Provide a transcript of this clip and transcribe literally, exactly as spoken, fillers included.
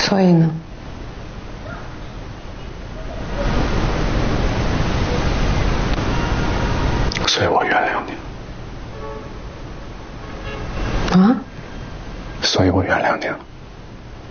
所以呢？ 所以我原谅你了。啊？ 所以我原谅你了。